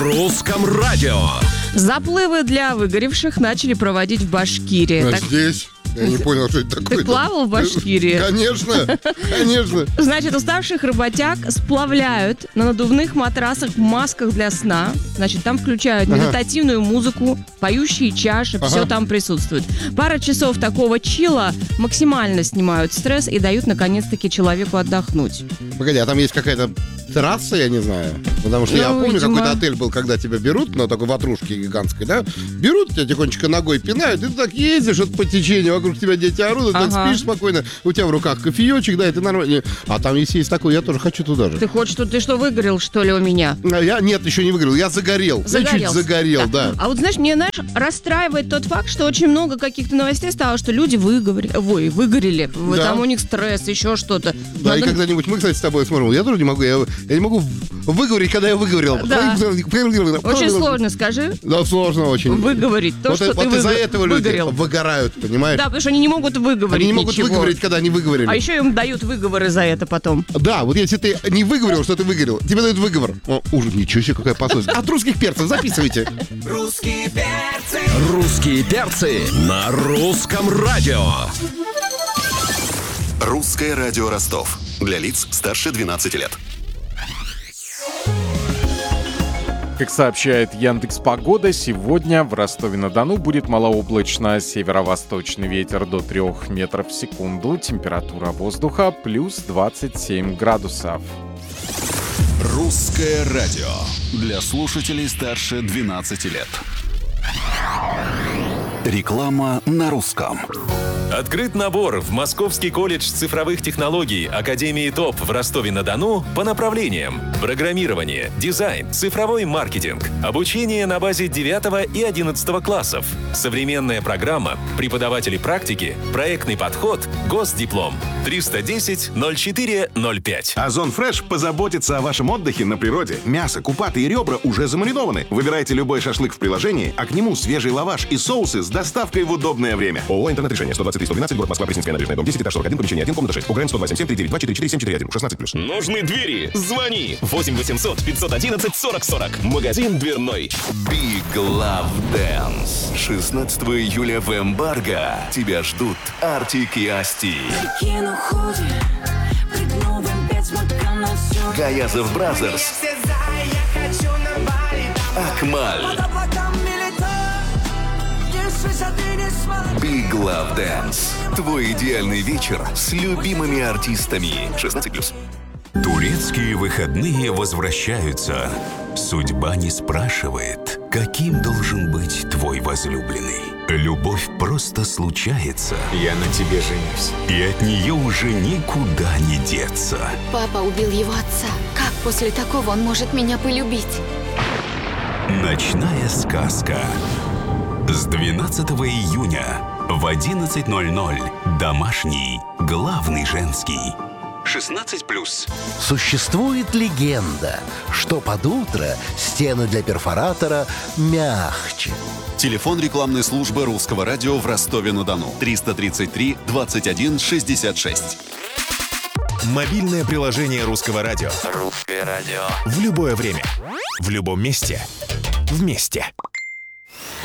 Русском радио. Заплывы для выгоревших начали проводить в Башкирии. Здесь? Я не понял, что это такое. Ты плавал в Башкирии? Конечно, конечно. Значит, уставших работяг сплавляют на надувных матрасах в масках для сна. Значит, там включают медитативную музыку, поющие чаши, все там присутствует. Пара часов такого чила максимально снимают стресс и дают, наконец-таки, человеку отдохнуть. Погоди, а там есть какая-то трасса, я не знаю? Потому что я помню, видимо. какой-то отель был, когда тебя берут на такой ватрушке гигантской, да? Берут тебя тихонечко ногой пинают, и ты так ездишь вот по течению, вокруг тебя дети орут, ты так спишь спокойно, у тебя в руках кофеечек, да, и ты нормально. А там если есть такой, я тоже хочу туда же. Ты хочешь, ты что, выгорел, что ли, у меня? Нет, еще не выиграл, я загорел. Я чуть загорел, да. А вот, знаешь, мне, расстраивает тот факт, что очень много каких-то новостей стало, что люди выгорели. Да. Там у них стресс, еще что-то. Да, и когда-нибудь мы, кстати, с тобой смотрим, я тоже не могу, я не могу выговорить, когда я выговорил. Да. Очень сложно, скажи. Да, сложно очень. Выговорить то, что ты из-за этого люди выгорел. выгорают, понимаешь? Да, потому что они не могут выговорить Они не могут ничего. выговорить, когда они выговорили. А еще им дают выговоры за это потом. Да, вот если ты не выговорил, что ты выговорил, тебе дают выговор. О, ужас, ничего себе, какая пословица. От русских перцев, записывайте. Русские перцы. Русские перцы на русском радио. Русское радио Ростов. Для лиц старше 12 лет. Как сообщает Яндекс.Погода, сегодня в Ростове-на-Дону будет малооблачно, северо-восточный ветер до 3 метров в секунду, температура воздуха плюс 27 градусов. Русское радио. Для слушателей старше 12 лет. Реклама на русском. Открыт набор в Московский колледж цифровых технологий Академии ТОП в Ростове-на-Дону по направлениям: программирование, дизайн, цифровой маркетинг, обучение на базе 9 и 11 классов, современная программа, преподаватели практики, проектный подход, госдиплом. 310-04-05. Озон Фреш позаботится о вашем отдыхе на природе. Мясо, купаты и ребра уже замаринованы. Выбирайте любой шашлык в приложении, а к нему свежий лаваш и соусы с доставкой в удобное время. ООО «Интернет-решение», 123-112, город Москва, Пресненская набережная, дом 10, этаж 41, помещение 1, комната 6. УГРН 127-392-44-741, 16+. Нужны двери? Звони. 8-800-511-4040. Магазин дверной. Big Love Dance. 16 июля в Эмбарго. Тебя ждут Артик и Асти. Гаязов Бразерс. Акмаль. Big Love Dance. Твой идеальный вечер с любимыми артистами. 16+. Турецкие выходные возвращаются. Судьба не спрашивает, каким должен быть твой возлюбленный. Любовь просто случается. Я на тебе женюсь. И от нее уже никуда не деться. Папа убил его отца. Как после такого он может меня полюбить? Ночная сказка. С 12 июня в 11:00. Домашний, главный женский. 16+. Существует легенда, что под утро стены для перфоратора мягче. Телефон рекламной службы Русского радио в Ростове-на-Дону. 333-21-66. Мобильное приложение Русского радио. Русское радио. В любое время. В любом месте. Вместе.